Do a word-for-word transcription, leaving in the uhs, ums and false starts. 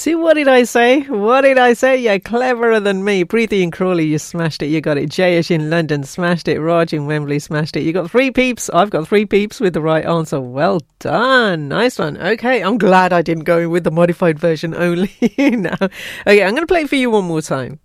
See, what did I say? What did I say? You're cleverer than me. Preeti in Crawley, you smashed it. You got it. Jayesh in London, smashed it. Raj in Wembley, smashed it. You got three peeps. I've got three peeps with the right answer. Well done. Nice one. Okay, I'm glad I didn't go with the modified version only now. Okay, I'm going to play it for you one more time.